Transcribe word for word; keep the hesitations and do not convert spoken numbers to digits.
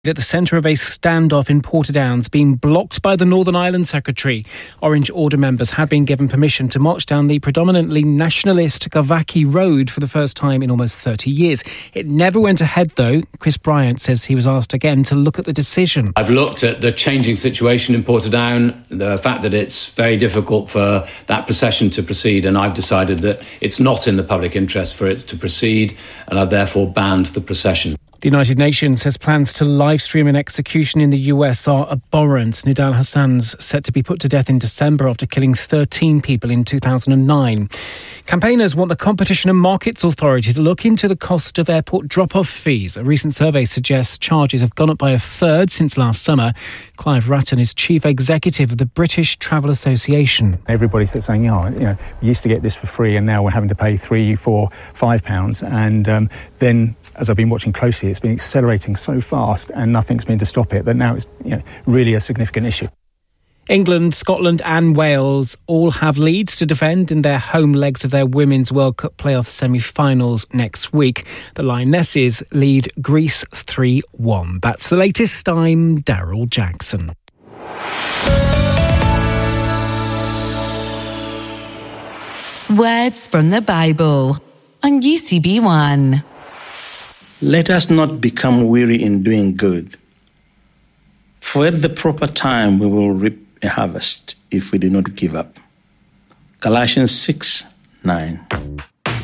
at the centre of a standoff in Portadown, being blocked by the Northern Ireland Secretary. Orange Order members had been given permission to march down the predominantly nationalist Gavaki Road for the first time in almost thirty years. It never went ahead, though. Chris Bryant says he was asked again to look at the decision. I've looked at the changing situation in Portadown, the fact that it's very difficult for that procession to proceed, and I've decided that it's not in the public interest for it to proceed, and I've therefore banned the procession. The United Nations says plans to live stream an execution in the U S are abhorrent. Nidal Hassan's set to be put to death in December after killing thirteen people in two thousand nine. Campaigners want the Competition and Markets Authority to look into the cost of airport drop-off fees. A recent survey suggests charges have gone up by a third since last summer. Clive Ratton is Chief Executive of the British Travel Association. Everybody's saying, oh, you know, we used to get this for free and now we're having to pay three, four, five pounds. And um, then, as I've been watching closely, it's been accelerating so fast and nothing's been to stop it. But now it's you know, really a significant issue. England, Scotland and Wales all have leads to defend in their home legs of their Women's World Cup playoff semi-finals next week. The Lionesses lead Greece three one. That's the latest. I'm Daryl Jackson. Words from the Bible on U C B One. Let us not become weary in doing good, for at the proper time we will reap a harvest if we do not give up. Galatians six nine.